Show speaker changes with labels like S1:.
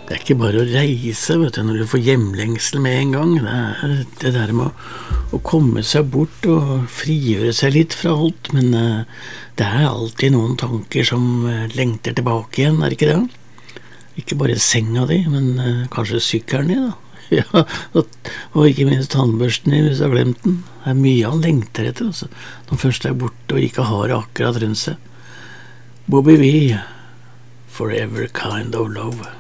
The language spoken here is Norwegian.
S1: Det ikke bare å reise, vet du, når du får hjemlengsel med en gang. Det der med å komme seg bort og frigjøre seg litt fra alt, men det alltid noen tanker som lengter tilbake igjen, det ikke det? Ikke bare senga di, men kanskje sykkelen din, da. Ja, og ikke minst tannbørsten din, hvis du har glemt den. Det mye han lengter etter, altså. Når han først borte og ikke har det akkurat rundt seg. Bobby V, Forever Kind of Love.